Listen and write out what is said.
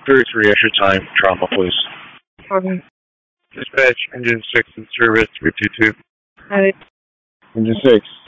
33 extra time, trauma, please. Okay. Dispatch, Engine 6 in service, 322. Alright. Engine 6.